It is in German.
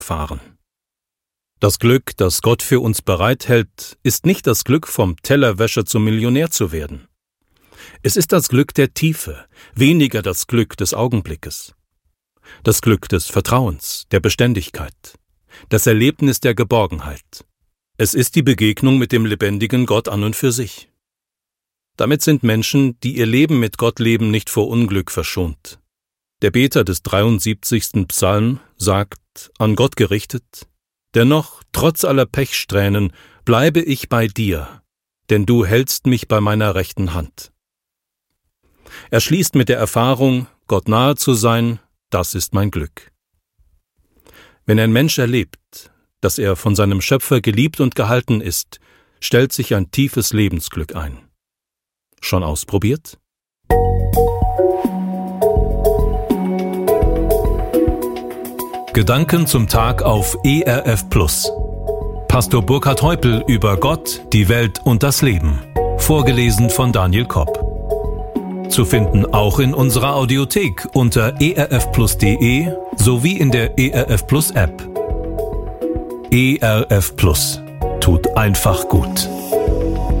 erfahren. Das Glück, das Gott für uns bereithält, ist nicht das Glück, vom Tellerwäscher zum Millionär zu werden. Es ist das Glück der Tiefe, weniger das Glück des Augenblickes. Das Glück des Vertrauens, der Beständigkeit, das Erlebnis der Geborgenheit. Es ist die Begegnung mit dem lebendigen Gott an und für sich. Damit sind Menschen, die ihr Leben mit Gott leben, nicht vor Unglück verschont. Der Beter des 73. Psalm sagt, an Gott gerichtet: Dennoch, trotz aller Pechsträhnen, bleibe ich bei dir, denn du hältst mich bei meiner rechten Hand. Er schließt mit der Erfahrung, Gott nahe zu sein, das ist mein Glück. Wenn ein Mensch erlebt, dass er von seinem Schöpfer geliebt und gehalten ist, stellt sich ein tiefes Lebensglück ein. Schon ausprobiert? Gedanken zum Tag auf ERF+. Pastor Burkhard Heupel über Gott, die Welt und das Leben. Vorgelesen von Daniel Kopp. Zu finden auch in unserer Audiothek unter erfplus.de sowie in der ERF Plus App. ERF Plus tut einfach gut.